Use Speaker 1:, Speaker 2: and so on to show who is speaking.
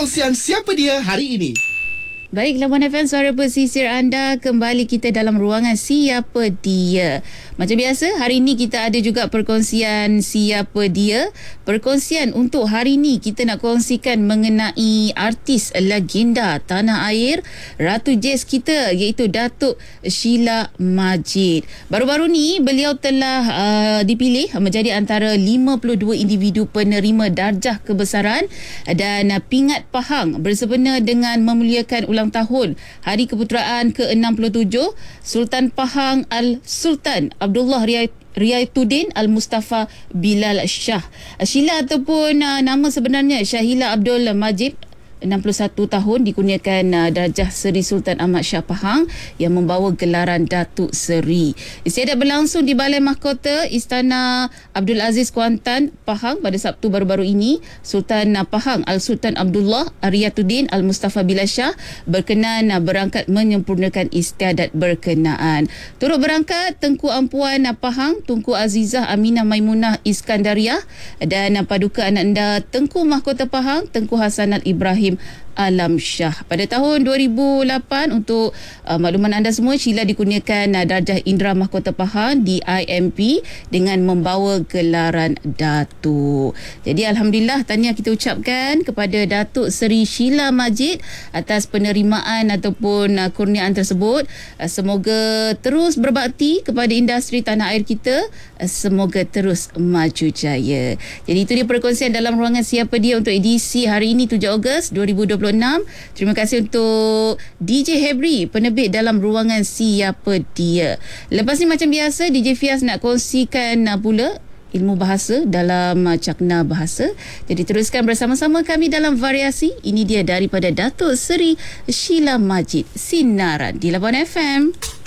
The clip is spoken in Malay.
Speaker 1: perkongsian siapa dia hari ini.
Speaker 2: Baik, Labuan FM, suara pesisir anda. Kembali kita dalam ruangan Siapa Dia. Macam biasa, hari ini kita ada juga perkongsian Siapa Dia. Perkongsian untuk hari ini kita nak kongsikan mengenai artis legenda tanah air, Ratu Jazz kita, iaitu Datuk Sheila Majid. Baru-baru ni beliau telah dipilih menjadi antara 52 individu penerima darjah kebesaran dan Pingat Pahang bersempena dengan memuliakan ulang tahun Hari Keputeraan ke-67 Sultan Pahang Al-Sultan Abdullah Riayatuddin Al-Mustafa Bilal Shah. Sheila ataupun nama sebenarnya Shahila Abdul Majid, 61 tahun, dikurniakan darjah Seri Sultan Ahmad Shah Pahang yang membawa gelaran Datuk Seri. Istiadat berlangsung di Balai Mahkota Istana Abdul Aziz Kuantan, Pahang pada Sabtu baru-baru ini. Sultan Pahang Al-Sultan Abdullah Riayatuddin Al-Mustafa Bilal Shah berkenan berangkat menyempurnakan istiadat berkenaan. Turut berangkat Tengku Ampuan Pahang, Tunku Azizah Aminah Maimunah Iskandariah dan Paduka Anak Anda Tengku Mahkota Pahang, Tengku Hasanat Ibrahim Alam Shah. Pada tahun 2008, untuk makluman anda semua, Sheila dikurniakan darjah Indra Mahkota Pahang di IMP dengan membawa gelaran Datuk. Jadi Alhamdulillah, tahniah kita ucapkan kepada Datuk Seri Sheila Majid atas penerimaan ataupun kurniaan tersebut. Semoga terus berbakti kepada industri tanah air kita. Semoga terus maju jaya. Jadi itu dia perkongsian dalam ruangan Siapa Dia untuk edisi hari ini 7 Ogos 2026. Terima kasih untuk DJ Hebri, penerbit dalam ruangan Siapa Dia. Lepas ni macam biasa, DJ Fiaz nak kongsikan pula ilmu bahasa dalam cakna bahasa. Jadi teruskan bersama-sama kami dalam variasi. Ini dia daripada Datuk Seri Sheila Majid, Sinaran di Labuan FM.